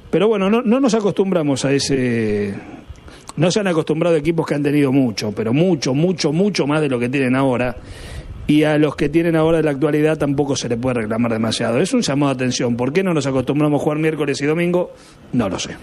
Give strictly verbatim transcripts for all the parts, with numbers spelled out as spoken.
Pero bueno, no, no nos acostumbramos a ese... No se han acostumbrado equipos que han tenido mucho, pero mucho, mucho, mucho más de lo que tienen ahora. Y a los que tienen ahora en la actualidad tampoco se le puede reclamar demasiado. Es un llamado de atención. ¿Por qué no nos acostumbramos a jugar miércoles y domingo? No lo sé.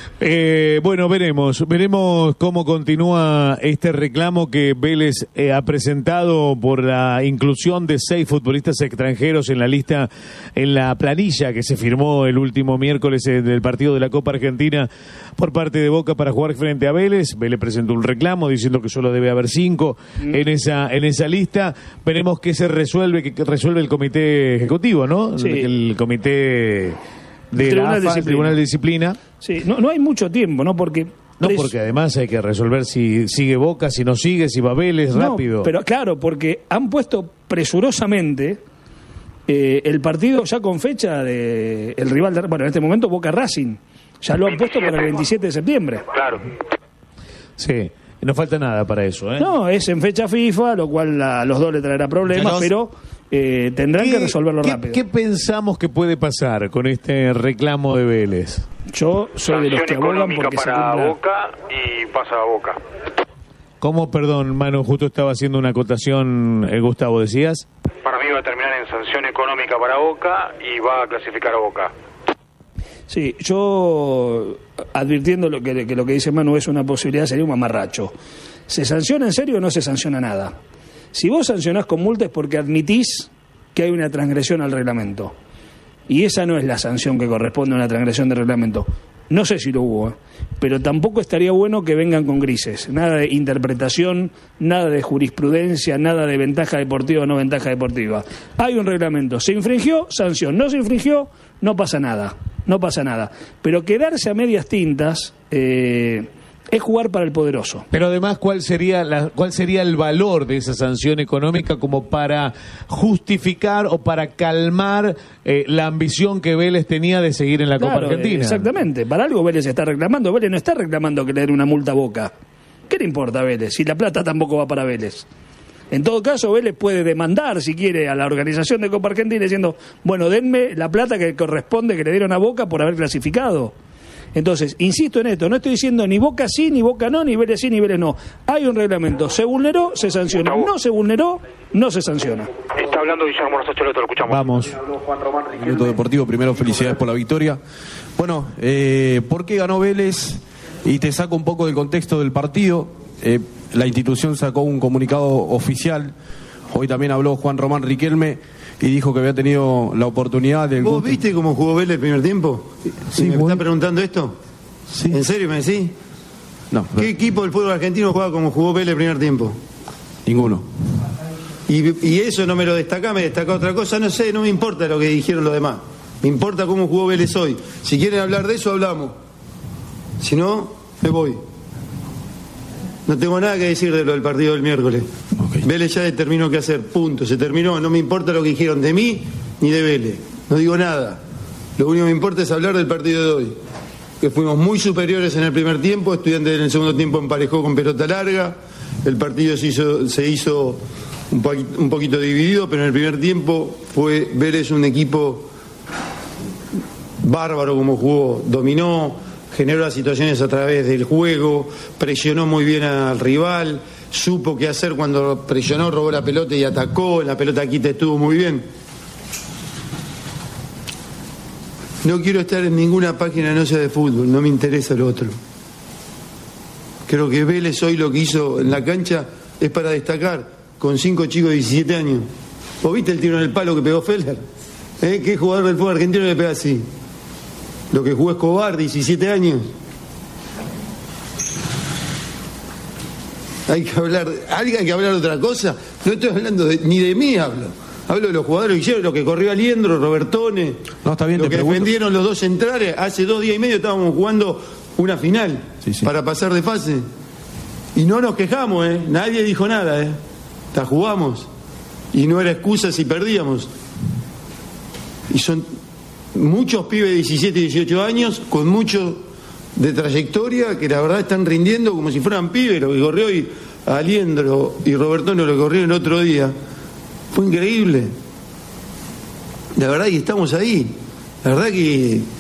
Eh, bueno, veremos, veremos cómo continúa este reclamo que Vélez eh, ha presentado por la inclusión de seis futbolistas extranjeros en la lista, en la planilla que se firmó el último miércoles eh, del partido de la Copa Argentina por parte de Boca para jugar frente a Vélez. Vélez presentó un reclamo diciendo que solo debe haber cinco mm. en esa en esa lista. Veremos qué se resuelve, qué resuelve el comité ejecutivo, ¿no? Sí. El comité de la A F A, el Tribunal de Disciplina. Sí, no, no hay mucho tiempo, ¿no? Porque no, porque además hay que resolver si sigue Boca, si no sigue, si va Vélez, no, rápido. Pero claro, porque han puesto presurosamente eh, el partido ya con fecha de el rival, de, bueno, en este momento Boca Racing, ya lo han puesto para el veintisiete de septiembre. Claro. Sí, no falta nada para eso, ¿eh? No, es en fecha FIFA, lo cual a los dos le traerá problemas, los... pero eh, tendrán que resolverlo ¿qué, rápido. ¿Qué pensamos que puede pasar con este reclamo de Vélez? Yo soy de los que abogan porque se para cumpla... Boca y pasa a Boca. ¿Cómo, perdón, Manu, justo estaba haciendo una acotación, eh, Gustavo, decías? Para mí va a terminar en sanción económica para Boca y va a clasificar a Boca. Sí, yo advirtiendo lo que, que lo que dice Manu es una posibilidad, sería un mamarracho. ¿Se sanciona en serio o no se sanciona nada? Si vos sancionás con multa es porque admitís que hay una transgresión al reglamento. Y esa no es la sanción que corresponde a una transgresión del reglamento. No sé si lo hubo, ¿eh? Pero tampoco estaría bueno que vengan con grises. Nada de interpretación, nada de jurisprudencia, nada de ventaja deportiva o no ventaja deportiva. Hay un reglamento. ¿Se infringió? Sanción. ¿No se infringió? No pasa nada. No pasa nada. Pero quedarse a medias tintas... Eh, es jugar para el poderoso. Pero además, ¿cuál sería la, cuál sería el valor de esa sanción económica como para justificar o para calmar eh, la ambición que Vélez tenía de seguir en la claro, Copa Argentina? Exactamente. Para algo Vélez está reclamando. Vélez no está reclamando que le den una multa a Boca. ¿Qué le importa a Vélez? Si la plata tampoco va para Vélez. En todo caso, Vélez puede demandar, si quiere, a la organización de Copa Argentina diciendo, bueno, denme la plata que corresponde que le dieron a Boca por haber clasificado. Entonces, insisto en esto, no estoy diciendo ni Boca sí, ni Boca no, ni Vélez sí, ni Vélez no. Hay un reglamento, se vulneró, se sanciona. No se vulneró, no se sanciona. Está hablando Guillermo Rosacholeto, lo escuchamos. Vamos. Minuto Deportivo, primero felicidades por la victoria. Bueno, eh, ¿por qué ganó Vélez? Y te saco un poco del contexto del partido. Eh, la institución sacó un comunicado oficial. Hoy también habló Juan Román Riquelme y dijo que había tenido la oportunidad de... ¿Vos viste cómo jugó Vélez el primer tiempo? Sí, ¿Me muy... estás preguntando esto? Sí. ¿En serio me decís? No. ¿Qué pero... equipo del fútbol argentino juega como jugó Vélez el primer tiempo? Ninguno. Y, y eso no me lo destaca, me destaca otra cosa, no sé, no me importa lo que dijeron los demás. Me importa cómo jugó Vélez hoy. Si quieren hablar de eso, hablamos. Si no, me voy. No tengo nada que decir de lo del partido del miércoles. Okay. Vélez ya determinó qué hacer, punto, se terminó. No me importa lo que dijeron de mí ni de Vélez. No digo nada. Lo único que me importa es hablar del partido de hoy. Que fuimos muy superiores en el primer tiempo, Estudiantes en el segundo tiempo emparejó con pelota larga, el partido se hizo, se hizo un, po un poquito dividido, pero en el primer tiempo fue Vélez un equipo bárbaro como jugó, dominó, generó las situaciones a través del juego, presionó muy bien al rival, supo qué hacer cuando presionó, robó la pelota y atacó, la pelota quita estuvo muy bien. No quiero estar en ninguna página no sea de fútbol, no me interesa lo otro. Creo que Vélez hoy lo que hizo en la cancha es para destacar, con cinco chicos de diecisiete años. ¿Vos viste el tiro en el palo que pegó Feller? ¿Eh? ¿Qué jugador del fútbol argentino le pega así? Lo que jugó Escobar, diecisiete años. Hay que hablar, ¿alguien hay que hablar de otra cosa? No estoy hablando de, ni de mí hablo. Hablo de los jugadores que hicieron, lo que corrió Aliendro, Robertone, no, está bien, lo te que pregunto. defendieron los dos centrales. Hace dos días y medio estábamos jugando una final sí, sí. para pasar de fase. Y no nos quejamos, ¿eh? Nadie dijo nada, ¿eh? La jugamos. Y no era excusa si perdíamos. Y son muchos pibes de diecisiete y dieciocho años con mucho de trayectoria que la verdad están rindiendo como si fueran pibes. Lo que corrió hoy Aliendro y Robertone, lo que corrieron el otro día. Fue increíble. La verdad que estamos ahí. La verdad que